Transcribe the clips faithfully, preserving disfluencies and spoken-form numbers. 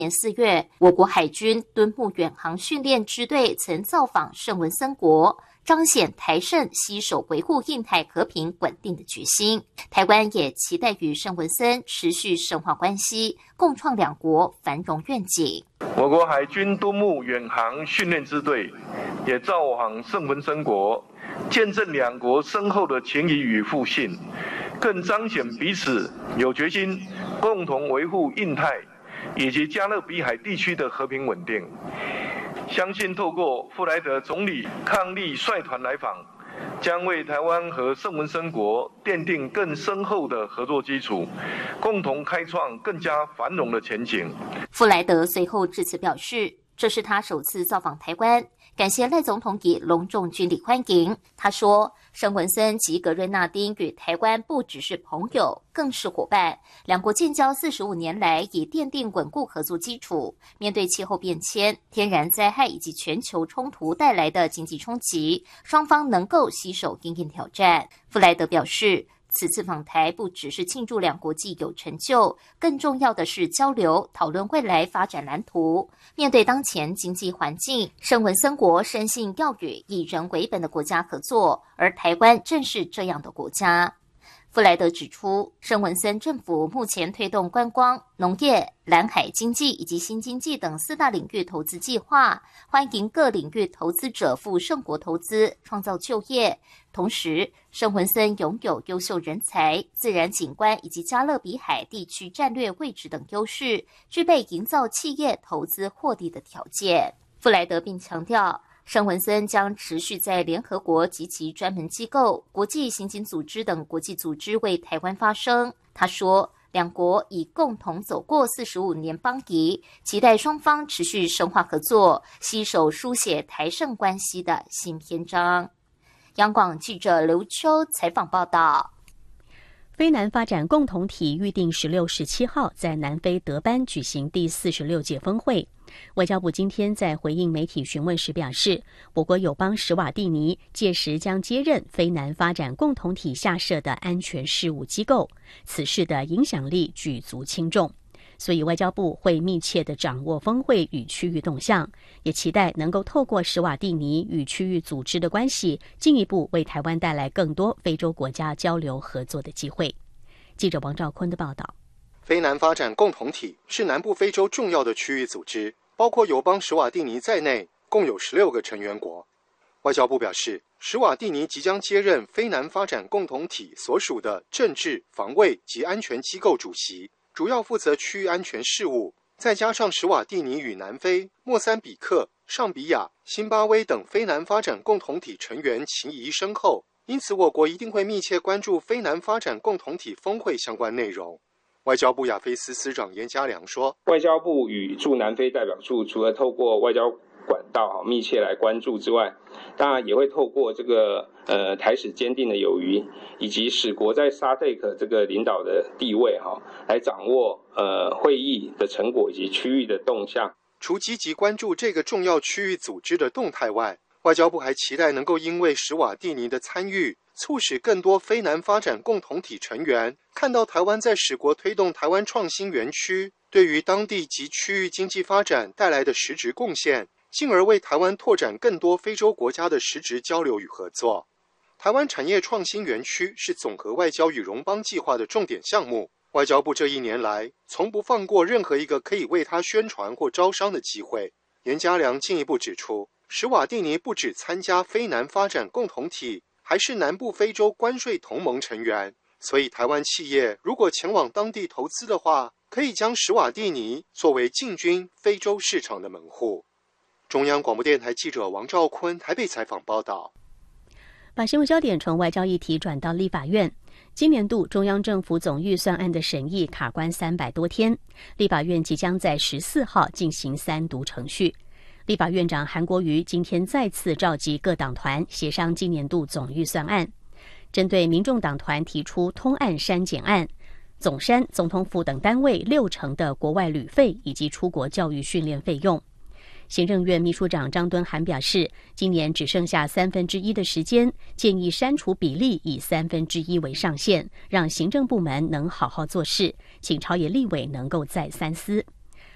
年四月，我国海军敦睦远航训练支队曾造访圣文森国，彰显台圣携手维护印太和平稳定的决心。台湾也期待与圣文森持续深化关系，共创两国繁荣愿景。 我国海军敦睦远航训练支队也造访圣文森国，见证两国深厚的情谊与互信，更彰显彼此有决心共同维护印太以及加勒比海地区的和平稳定。相信透过富莱德总理伉俪率团来访，将为台湾和圣文森国奠定更深厚的合作基础，共同开创更加繁荣的前景。 富莱德随后致辞表示，这是他首次造访台湾，感谢赖总统以隆重军礼欢迎。他说，圣文森及格瑞纳丁与台湾不只是朋友，更是伙伴。两国建交四十五年来，已奠定稳固合作基础。面对气候变迁、天然灾害以及全球冲突带来的经济冲击，双方能够携手因应挑战。富莱德表示，此次访台不只是庆祝两国既有成就，更重要的是交流讨论未来发展蓝图。面对当前经济环境，圣文森国深信要与以人为本的国家合作，而台湾正是这样的国家。富莱德指出，圣文森政府目前推动观光、农业、蓝海经济以及新经济等四大领域投资计划，欢迎各领域投资者赴圣国投资，创造就业。同时，圣文森拥有优秀人才、自然景观以及加勒比海地区战略位置等优势，具备营造企业投资获利的条件。富莱德并强调，圣文森将持续在联合国及其专门机构、国际刑警组织等国际组织为台湾发声。他说，两国已共同走过四十五年邦谊，期待双方持续深化合作，携手书写台圣关系的新篇章。央广记者刘秋采访报道。 非南发展共同体预定十六、十七号在南非德班举行第四十六届峰会。外交部今天在回应媒体询问时表示，我国友邦史瓦蒂尼届时将接任非南发展共同体下设的安全事务机构，此事的影响力举足轻重。所以外交部会密切地掌握峰会与区域动向，也期待能够透过史瓦蒂尼与区域组织的关系，进一步为台湾带来更多非洲国家交流合作的机会。记者王兆坤的报道。 非南发展共同体是南部非洲重要的区域组织，包括友邦史瓦蒂尼在内，共有十六个成员国。外交部表示，史瓦蒂尼即将接任非南发展共同体所属的政治、防卫及安全机构主席，主要负责区域安全事务。再加上史瓦蒂尼与南非、莫桑比克、尚比亚、辛巴威等非南发展共同体成员情谊深厚，因此我国一定会密切关注非南发展共同体峰会相关内容。外交部亚非司司长严家良说， 外交部与驻南非代表处除了透过外交管道密切来关注之外，当然也会透过这个呃台史坚定的友谊，以及史国在 S A D C 这个领导的地位哈，来掌握呃会议的成果以及区域的动向。 除积极关注这个重要区域组织的动态外，外交部还期待能够因为史瓦蒂尼的参与，促使更多非南发展共同体成员看到台湾在史国推动台湾创新园区对于当地及区域经济发展带来的实质贡献，进而为台湾拓展更多非洲国家的实质交流与合作。台湾产业创新园区是总和外交与荣邦计划的重点项目，外交部这一年来从不放过任何一个可以为他宣传或招商的机会。严家良进一步指出，史瓦蒂尼不只参加非南发展共同体，还是南部非洲关税同盟成员，所以台湾企业如果前往当地投资的话，可以将史瓦蒂尼作为进军非洲市场的门户。中央广播电台记者王兆坤台北采访报道。 把新闻焦点从外交议题转到立法院。今年度中央政府总预算案的审议卡关三百多天，立法院即将在十四号进行三读程序。立法院长韩国瑜今天再次召集各党团协商今年度总预算案，针对民众党团提出通案删减案，总删总统府等单位六成的国外旅费以及出国教育训练费用。行政院秘书长张敦涵表示，今年只剩下三分之一的时间，建议删除比例以三分之一为上限，让行政部门能好好做事，请朝野立委能够再三思。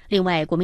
另外，国民